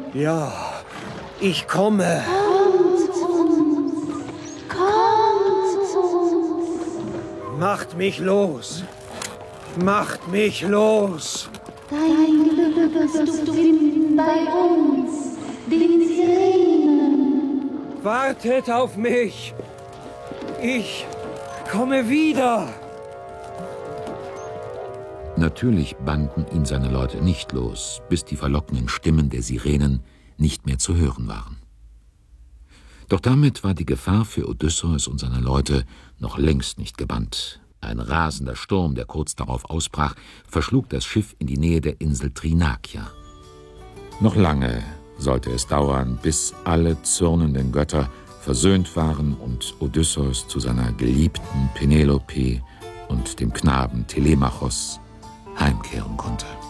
Ja, ich komme. Kommt zu uns. Macht mich los. Macht mich los. Dein Glück wirst du finden bei uns, den Sirenen. Wartet auf mich. Ich komme wieder. Natürlich banden ihn seine Leute nicht los, bis die verlockenden Stimmen der Sirenen nicht mehr zu hören waren. Doch damit war die Gefahr für Odysseus und seine Leute noch längst nicht gebannt. Ein rasender Sturm, der kurz darauf ausbrach, verschlug das Schiff in die Nähe der Insel Thrinakia. Noch lange sollte es dauern, bis alle zürnenden Götter versöhnt waren und Odysseus zu seiner geliebten Penelope und dem Knaben Telemachos heimkehren konnte.